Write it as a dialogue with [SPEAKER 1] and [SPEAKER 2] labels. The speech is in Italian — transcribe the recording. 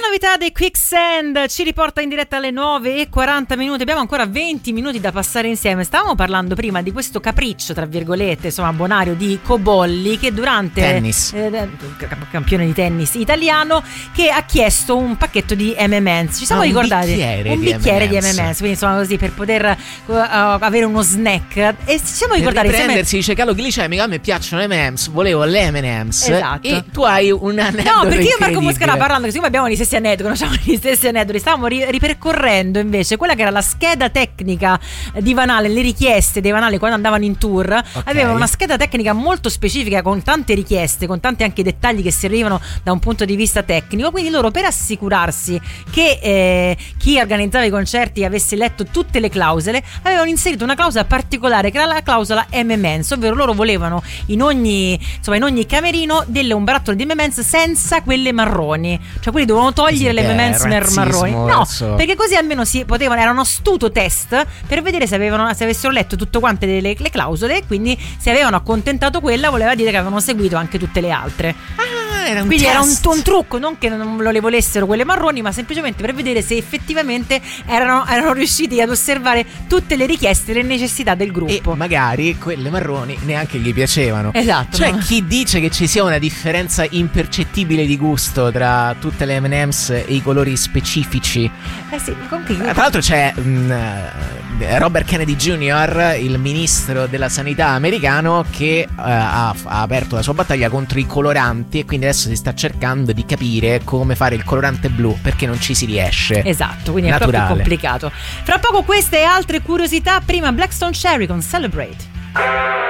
[SPEAKER 1] novità dei Quicksand ci riporta in diretta alle 9:40. Abbiamo ancora 20 minuti da passare insieme. Stavamo parlando prima di questo capriccio, tra virgolette, insomma, bonario di Cobolli, che durante
[SPEAKER 2] tennis,
[SPEAKER 1] campione di tennis italiano, che ha chiesto un pacchetto di M&M's. Ci siamo ricordati un bicchiere di M&M's, quindi insomma così per poter avere uno snack. E ci siamo ricordati
[SPEAKER 2] per riprendersi, dice calo glicemico, a me piacciono M&M's, volevo le M&M's.
[SPEAKER 1] Esatto.
[SPEAKER 2] E tu hai un aneddoto.
[SPEAKER 1] No, perché io e Marco
[SPEAKER 2] incredibile.
[SPEAKER 1] Moscarà, parlando, che siccome abbiamo gli stessi aneddoti, conosciamo gli stessi aneddoti, stavamo ripercorrendo invece quella che era la scheda tecnica di Vanale, le richieste dei Vanale quando andavano in tour.
[SPEAKER 2] Okay.
[SPEAKER 1] Avevano una scheda tecnica molto specifica, con tante richieste, con tanti anche dettagli che servivano da un punto di vista tecnico. Quindi loro, per assicurarsi che chi organizzava i concerti avesse letto tutte le clausole, avevano inserito una clausola particolare, che era la clausola M&M's, ovvero loro volevano in ogni camerino un barattolo di M&M's senza quelle marroni, cioè quelli dovevano togliere le M&M's marroni. No, perché così almeno si potevano, era un astuto test per vedere se avessero letto tutto quante le clausole, e quindi se avevano accontentato quella voleva dire che avevano seguito anche tutte le altre. Quindi era un trucco, non che non le volessero quelle marroni, ma semplicemente per vedere se effettivamente erano riusciti ad osservare tutte le richieste e le necessità del gruppo.
[SPEAKER 2] E magari quelle marroni neanche gli piacevano.
[SPEAKER 1] Esatto.
[SPEAKER 2] Cioè, chi dice che ci sia una differenza impercettibile di gusto tra tutte le M&M's e i colori specifici?
[SPEAKER 1] Sì,
[SPEAKER 2] tra l'altro c'è Robert Kennedy Jr., il ministro della sanità americano, che ha aperto la sua battaglia contro i coloranti, e quindi adesso si sta cercando di capire come fare il colorante blu, perché non ci si riesce.
[SPEAKER 1] Esatto, quindi
[SPEAKER 2] naturale.
[SPEAKER 1] È proprio complicato. Fra poco queste e altre curiosità, prima Blackstone Cherry con Celebrate.